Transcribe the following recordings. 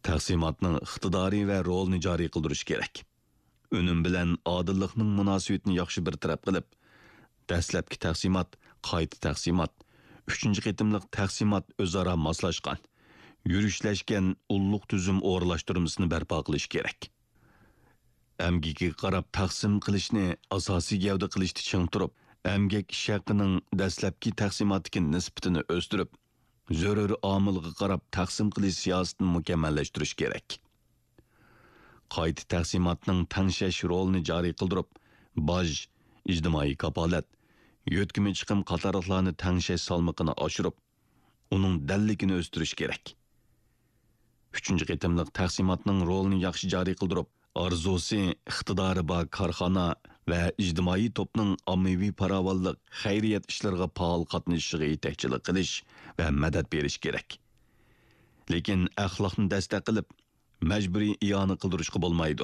taqsimotning iqtidoriy va rolini joriy qildirish kerak. Unum bilan odillikning munosabatini yaxshi bir taraf qilib, dastlabki taqsimot, qayta taqsimot, 3-chi qitimliq taqsimot o'zaro moslashgan, yurishlashgan ulluq tuzum o'rlashtirmasini barpo qilish kerak. Amgakka qarab taqsim qilishni asosiy gavda qilishni ching turib, amgak ish haqining dastlabki taqsimotiga nisbatini o'stirib, zarur omilga qarab taqsim qilish siyosatini mukammallashtirish kerak. Qayta taqsimotning tangshash rolini joriy qildirib, boj, ijtimoiy kapolat, yo'tkimi chiqim qatorliqlarni tangshash salmoqini oshirib, uning dalligini o'stirish kerak. 3-chi qitimliq taqsimotning rolini yaxshi joriy qildirib, arzusi, iqtidori bor korxona va ijtimoiy to'pning ommaviy farovonlik, xayriyat ishlariga faol qatnashishiga yetakchilik qilish va madad berish kerak. Lekin axloqni dastak qilib, majburiy iyona qildirishga bo'lmaydi.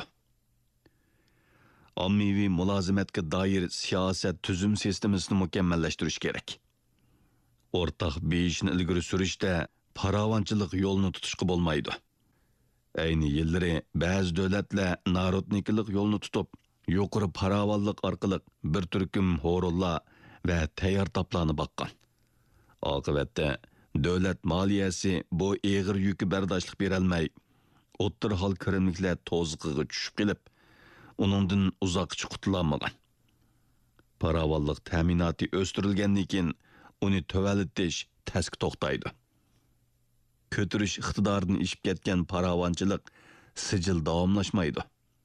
Ommaviy mulozimatga doir siyosat tuzum sistemasini mukammallashtirish kerak. O'rtaq beshni ilgari surishda farovonchilik yo'lini tutishga bo'lmaydi. Ayni yillari ba'zi davlatlar narodnikilik yo'lni tutib, yuqori farovonlik orqali bir turkum horullar va tayyor toplarni baqqan. Oqibatda davlat moliyasi bu eg'ir yukni bardoshlik berolmay, o'ttir hol kirimliklar to'zg'iga tushib kelib, uningdan uzoqcha qutulolmagan. Farovonlik ta'minoti o'stirilgandan keyin uni tuvallatish tasga to'xtaydi. Ko'tirish iqtidoridan ishib ketgan farovonchilik sijil davomlashmaydi.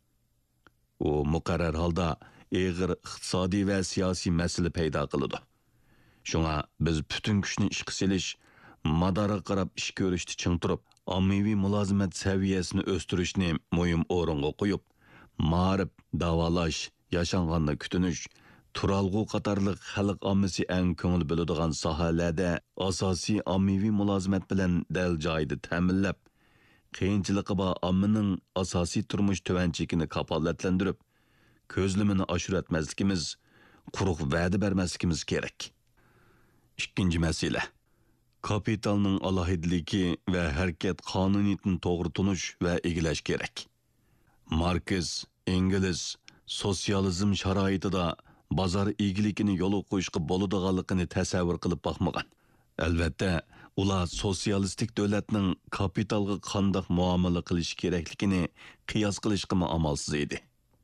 U muqarrar holda eg'ir iqtisodiy va siyosiy masala paydo qiladi. Shunga biz butun kuchni ishga selish, madoriga qarab ish ko'rishni ching turib, ommaviy mulozimat saviyasini o'stirishni muhim o'ringa qo'yib, ma'rif, davolash, yashanganni kutinish, turalg'u qatorliq xalq ommasi eng ko'ngil biladigan sohalarda asosiy ommaviy mulozimat bilan dal joyida ta'minlab, qiyinchiligi bor ommaning asosiy turmush tuvanchigini kafolatlantirib, ko'zlimini oshiratmasligimiz, quruq va'da bermasligimiz kerak. 2-chi masala. Kapitalning alohidligi va harakat qonuniyatini to'g'ri tunish va egilash kerak. Marks, Engels sotsializm sharoitida bozor egiligini yo'l qo'yishga bo'ladiganligini tasavvur qilib boqmagan. Albatta, ular sotsialistik davlatning kapitalga qanday muomala qilish kerakligini qiyos qilishga amalsiz edi.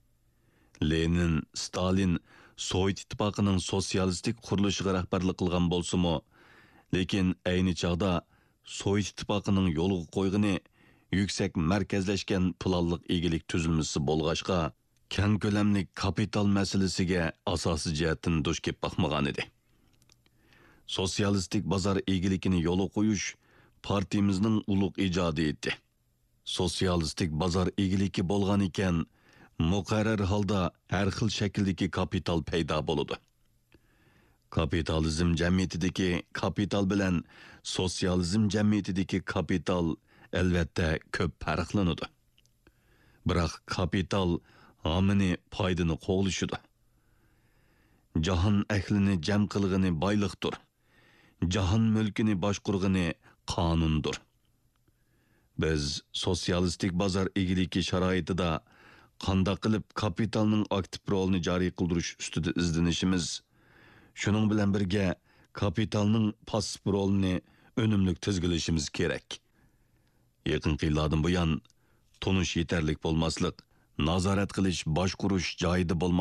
Lenin, Stalin Sovet ittifoqining sotsialistik qurilishiga rahbarlik qilgan bo'lsa-mu, lekin ayni chog'da Sovet ittifoqining yo'lga qo'ygani yuksak markazlashgan planliq egilik tuzilmasi bo'lg'achqa, keng ko'lamli kapital masalasiga asosiy jihatdan duch kelib boqmagan edi. Sotsialistik bozor egiligini yo'lga qo'yish partiyamizning ulug' ijodi edi. Sotsialistik bozor egiligi bo'lgan ekan, muqarrar holda har xil shakldagi kapital paydo bo'ladi. Kapitalizm jamiyatidagi kapital bilan sotsializm jamiyatidagi kapital albatta ko'p farqlanadi. Biroq kapital omini foydani qo'g'lishidi. Jahon ahlini jam qilg'ini boyliqdir. Jahon mulkini boshqurg'ini qonundir. Biz sotsialistik bozor egiligi sharoitida qanday qilib kapitalning aktiv rolini joriy qildirish ustida izlanishimiz, shuning bilan birga kapitalning passiv rolini unumli tizgilashimiz kerak. Yaqin yillardan buyon tonish yetarlik bo'lmaslik, nazorat qilish, boshqurish joyida bo'lmaslik